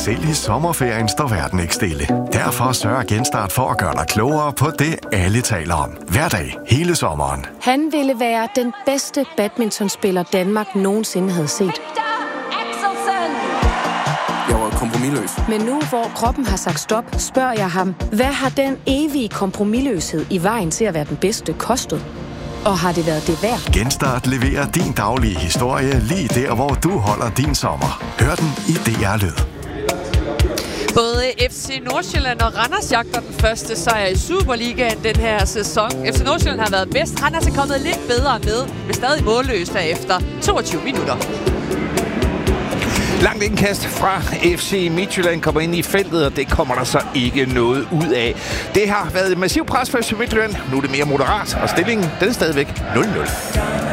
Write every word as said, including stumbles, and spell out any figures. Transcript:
selv i sommerferien står verden ikke stille. Derfor sørger Genstart for at gøre dig klogere på det, alle taler om. Hver dag, hele sommeren. Han ville være den bedste badmintonspiller, Danmark nogensinde havde set. Jeg var kompromisløs. Men nu, hvor kroppen har sagt stop, spørger jeg ham, hvad har den evige kompromisløshed i vejen til at være den bedste kostet? Og har det været det værd? Genstart leverer din daglige historie lige der, hvor du holder din sommer. Hør den i D R Lyd. Både F C Nordsjælland og Randers jagter den første sejr i Superligaen den her sæson. F C Nordsjælland har været bedst. Randers er kommet lidt bedre med, men stadig målløst der efter toogtyve minutter. Langt indkast fra F C Midtjylland kommer ind i feltet, og det kommer der så ikke noget ud af. Det har været et massivt pres for F C Midtjylland. Nu er det mere moderat, og stillingen den er stadigvæk nul nul.